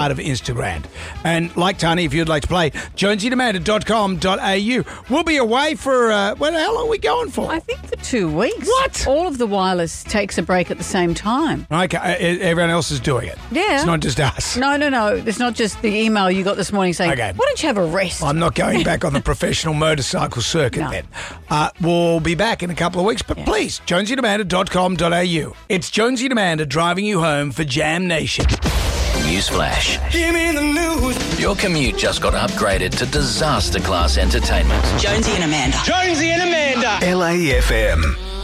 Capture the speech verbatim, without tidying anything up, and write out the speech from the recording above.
of Instagram. And like Tani, if you'd like to play, jonesy and amanda dot com dot a u. We'll be away for, uh, well, how long are we going for? I think for two weeks. What? All of the wireless takes a break at the same time. Okay, uh, everyone else is doing it. Yeah. It's not just us. No, no, no. It's not just the email you got this morning saying, Okay. why don't you have a rest? I'm not going back on the professional motorcycle circuit No. then. Uh, we'll be back in a couple of weeks, but Yeah. please, jonesy and amanda dot com dot a u. It's Jonesy and Amanda driving you home for Jam Nation. Newsflash. Give me the news. Your commute just got upgraded to disaster class entertainment. Jonesy and Amanda. Jonesy and Amanda. L A F M.